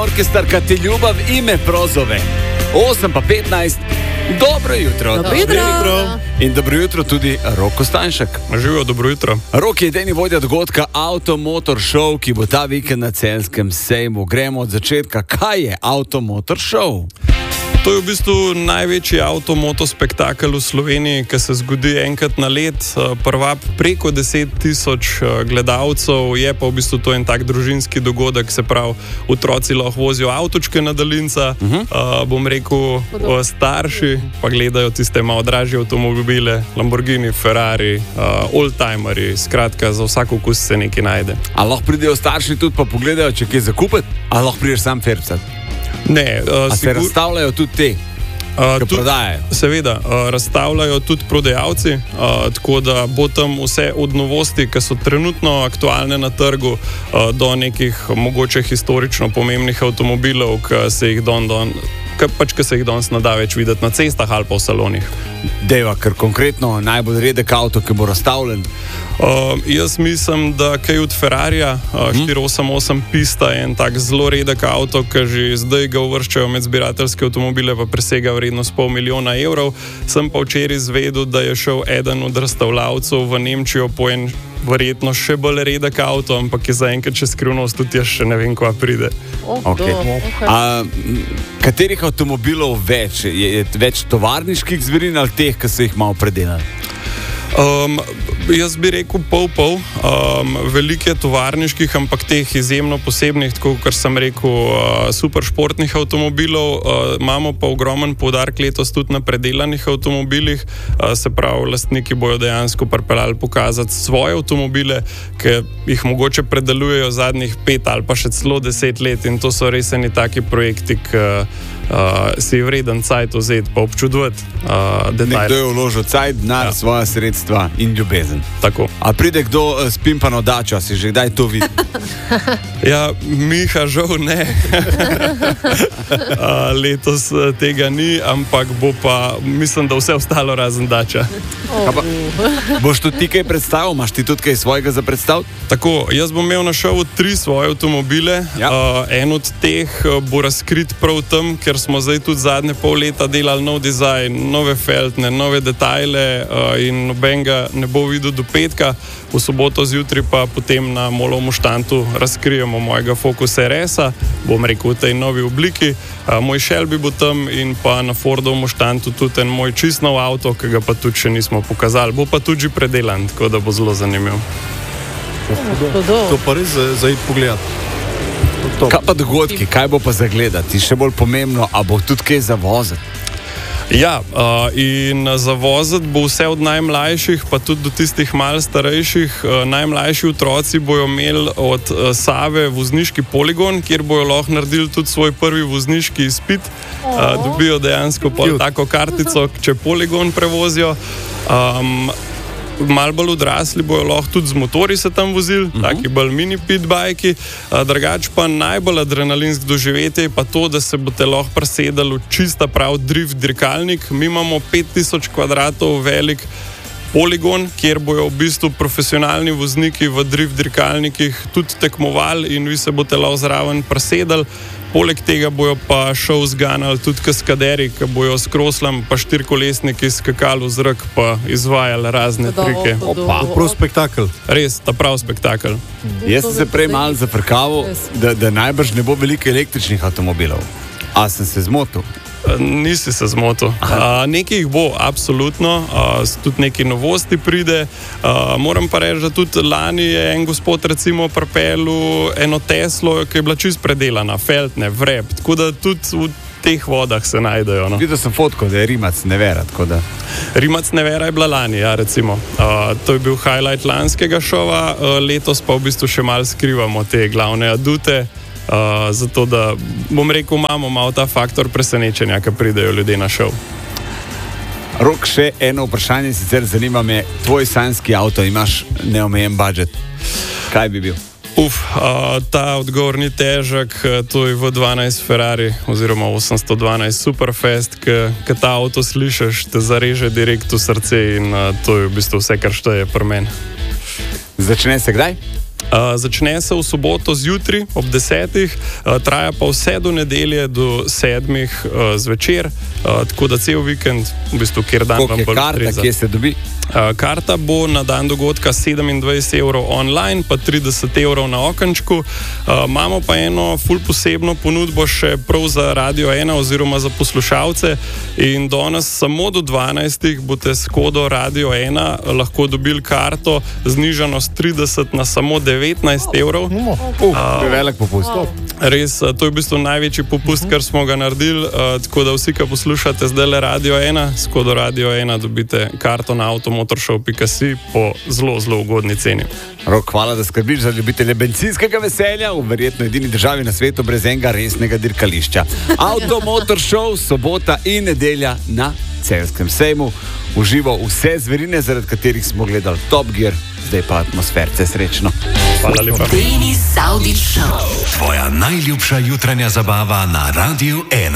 orkestar, kad ti ljubav ime prozove. 8:15. Dobro jutro. Dobro jutro. In dobro jutro tudi Roko Stanjšek. Živijo, dobro jutro. Rok je edini vodja dogodka Automotor Show, ki bo ta vikend na Celjskem sejmu. Gremo od začetka. Kaj je Automotor Show? To je v bistvu največji avtomotospektakel v Sloveniji, ki se zgodi enkrat na let. Prvab preko 10.000 gledalcev, je pa v bistvu to en tak družinski dogodek, se pravi, otroci lahko vozijo avtočke na daljinca, bom rekel, starši pa gledajo tiste malo dražje avtomobile, Lamborghini, Ferrari, oldtimerji, skratka, za vsak okus se nekaj najde. A lahko pridejo starši tudi pa pogledajo, če kje zakupiti? A lahko prideš sam fercat? Ne, a se razstavljajo tudi te, ki prodajajo? Seveda, razstavljajo tudi prodajalci, tako da bo tam vse od novosti, ki so trenutno aktualne na trgu, do nekih mogoče historično pomembnih avtomobilov, ki se jih danes ne da več videti na cestah ali pa v salonih. Deva, ker konkretno najbolj redek avto, ki bo razstavljen? Jaz mislim, da kaj od Ferrarija, 488 Pista je en tak zelo redek avto, ki že zdaj ga uvrščajo med zbirateljske avtomobile, pa presega vrednost $500,000 evrov. Sem pa včeraj izvedel, da je šel eden od razstavljavcev v Nemčijo po en verjetno še bolj redek avto, ampak je zaenkrat še skrivnost, tudi jaz še ne vem, kva pride. Katerih avtomobilov več? Je več tovarniških zverin ali teh, ki so jih malo predelali? Jaz bi rekel pol. Veliko je tovarniških, ampak teh izjemno posebnih, tako kot sem rekel, super športnih avtomobilov. Imamo pa ogromen poudarek letos tudi na predelanih avtomobilih, se pravi, lastniki bojo dejansko pripeljali pokazati svoje avtomobile, ki jih mogoče predelujejo zadnjih 5 ali pa še celo 10 let, in to so res eni taki projekti, si je vreden cajt vzeti pa občudovati detajle. Nekdo je vložil cajt, denar, svoja sredstva in ljubezen. Tako. A pride kdo s pimpano dačo, si že kdaj to videl? Ja, Miha, žal ne. Letos tega ni, ampak bo pa, mislim, da vse ostalo razen dača. Boš tudi ti kaj predstavil? Imaš ti tudi kaj svojega za predstaviti? Tako, jaz bom imel na šovu 3 svoje avtomobile. En od teh bo razkrit prav tam, ker smo zdaj tudi zadnje pol leta delali nov dizajn, nove feltne, nove detajle, in nobenega ne bo videl do petka. V soboto zjutraj pa potem na Molovem štantu razkrijemo mojega Focus RS-a, bom rekel v tej novi obliki. Moj Shelby bo tam in pa na Fordovem štantu tudi en moj čist nov avto, ki ga pa tudi še nismo pokazali. Bo pa tudi že predelan, tako da bo zelo zanimiv. To pa res za iti pogledati. Kaj pa dogodki, kaj bo pa zagledati? Še bolj pomembno, a bo tudi kaj za voziti? Ja, in za voziti bo vse od najmlajših, pa tudi do tistih malo starejših. Najmlajši otroci bojo imeli od Save vozniški poligon, kjer bojo lahko naredili tudi svoj prvi vozniški izpit. Dobijo dejansko tako kartico, če poligon prevozijo. Malo bolj odrasli bojo lahko tudi z motorji se tam vozili, taki bolj mini pitbajki. Drugače pa najbolj adrenalinsko doživetje je pa to, da se boste lahko presedali v čista prav drift dirkalnik. Mi imamo 5000 kvadratov velik poligon, kjer bojo v bistvu profesionalni vozniki v drift dirkalnikih tudi tekmovali in vi se boste lahko zraven presedali. Poleg tega bojo pa šov zganjali tudi kaskaderi, ki bojo s kroslom pa 4-kolesniki skakali v zrak pa izvajali razne trike. Prav spektakel. Res, ta prav spektakel. Jaz sem se prej malo zafrkaval, da najbrž ne bo veliko električnih avtomobilov. A sem se zmotil? Nisi se zmotil. Nekaj jih bo, absolutno, tudi nekaj novosti pride. Moram pa reči, da tudi lani je en gospod recimo pripeljal eno Teslo, ki je bila čist predelana, feltne, vreb, tako da tudi v teh vodah se najdejo. No. Videl sem fotko, da je Rimac Nevera, tako da... Rimac Nevera je bila lani, ja, recimo. To je bil highlight lanskega šova, letos pa v bistvu še malo skrivamo te glavne adute. Zato da, bom rekel, imamo malo ta faktor presenečenja, ki pridejo ljudje na šov. Rok, še eno vprašanje, sicer zanima me, tvoj sanjski avto, imaš neomejen budžet. Kaj bi bil? Ta odgovor ni težek, to je V12 Ferrari oziroma 812 Superfast, ki ta avto slišiš, te zareže direkt v srce in to je v bistvu vse, kar šteje pri meni. Začne se kdaj? Začne se v soboto zjutraj ob 10, traja pa vse do nedelje do 7 zvečer, tako da cel vikend, v bistvu, kjer dan vam bolj karta, ustreza. kje se dobi? Karta bo na dan dogodka 27 evrov online, pa 30 evrov na okenčku. Imamo pa eno ful posebno ponudbo še prav za Radio 1 oziroma za poslušalce in danes samo do 12 boste s kodo Radio 1 lahko dobili karto znižano z 30 na samo 19 evrov. Velik popust. Res, to je v bistvu največji popust, kar smo ga naredili, tako da vsi, ki poslušate zdaj le Radio 1, s kodo Radio 1 dobite karto na automotorshow.si po zelo, zelo ugodni ceni. Rok, hvala, da skrbiš za ljubitelje bencinskega veselja v verjetno edini državi na svetu brez enega resnega dirkališča. Automotor Show, sobota in nedelja na Celjskem sejmu. Uživo vse zverine, zaradi katerih smo gledali Top Gear, zdaj pa atmosferce, srečno. Hvala lepa. Denis Saudić Show. Tvoja najljubša jutranja zabava na Radio 1.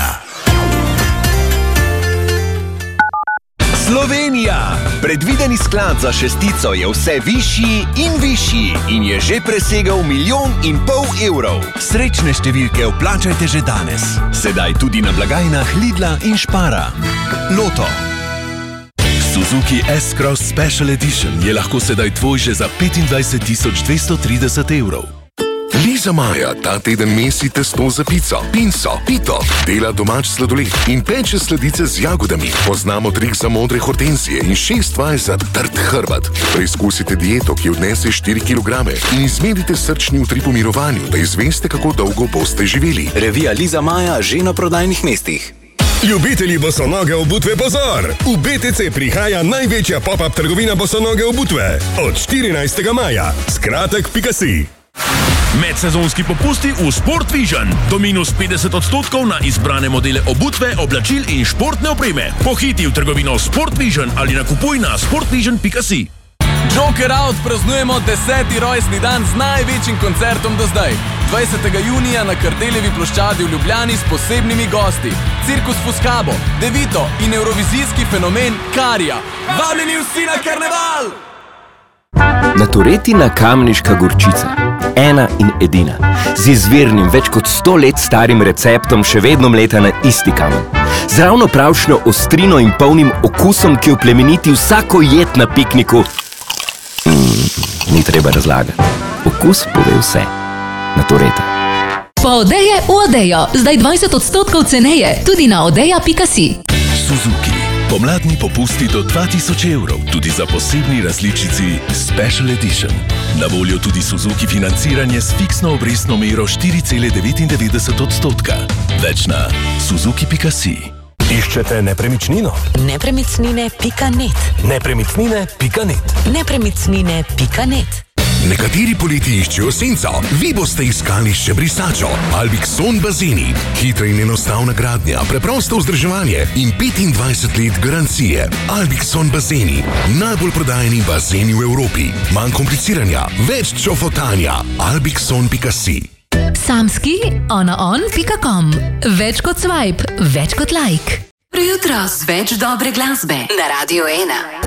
Slovenija! Predvideni sklad za šestico je vse višji in višji in je že presegel 1,5 milijona evrov. Srečne številke vplačajte že danes. Sedaj tudi na blagajnah Lidla in Spara. Loto. Suzuki S-Cross Special Edition je lahko sedaj tvoj že za 25.230 evrov. Liza Maja ta teden mesi testo za pico, pinso, pito, dela domač sladoled in peče sladice z jagodami. Poznamo trik za modre hortenzije in 6 vaj za trd hrbet. Preizkusite dieto, ki odnese 4 kg in izmerite srčni utrip v mirovanju, da izveste, kako dolgo boste živeli. Revija Liza Maja že na prodajnih mestih. Ljubitelji bosonoge obutve pozor! V BTC prihaja največja pop-up trgovina bosonoge obutve od 14. maja. Skratek.si. Medsezonski popusti v Sport Vision. Do minus 50% na izbrane modele obutve, oblačil in športne opreme. Pohiti v trgovino Sport Vision ali nakupuj na sportvision.si. Joker Out praznujemo 10. rojstni dan z največjim koncertom do zdaj. 20. junija na Kardeljevi ploščadi v Ljubljani s posebnimi gosti. Cirkus Fuscabo, Devito in evrovizijski fenomen Karija. Vabljeni vsi na karneval! Natoretina kamniška gorčica. Ena in edina. Z izvirnim, več kot 100 let starim receptom še vedno mleta na isti kamen. Z ravno pravšno ostrino in polnim okusom, ki oplemeniti vsako jed na pikniku. Ni treba razlagati. Okus pove vse. Natoreta. Po Odeje v Odejo. Zdaj 20% ceneje. Tudi na odeja.si. Suzuki. Pomladni popusti do 2000 evrov, tudi za posebni različici Special Edition. Na voljo tudi Suzuki financiranje s fiksno obrestno mero 4,99%. Več na suzuki.si. Iščete nepremičnino? Nepremičnine.net. Nepremičnine.net. Nepremičnine.net. Nekateri poleti iščejo senco, vi boste iskali še brisačo. Albixon bazeni. Hitra in enostavna gradnja, preprosto vzdrževanje in 25 let garancije. Albixon bazeni. Najbolj prodajeni bazeni v Evropi. Manj kompliciranja, več čofotanja. Albixon.si. Samski onaon.com. Več kot swipe, več kot like. Jutro z več dobre glasbe na Radio 1.